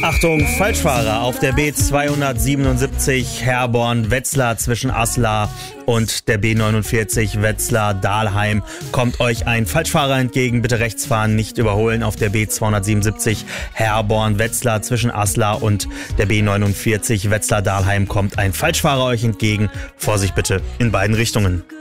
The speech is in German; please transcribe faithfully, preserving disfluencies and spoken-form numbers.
Achtung, Falschfahrer auf der B zweihundertsiebenundsiebzig Herborn-Wetzlar zwischen Aslar und der B neunundvierzig Wetzlar-Dahlheim kommt euch ein Falschfahrer entgegen. Bitte rechts fahren, nicht überholen. Auf der B zweihundertsiebenundsiebzig Herborn-Wetzlar zwischen Aslar und der B neunundvierzig Wetzlar-Dahlheim kommt ein Falschfahrer euch entgegen. Vorsicht bitte in beiden Richtungen.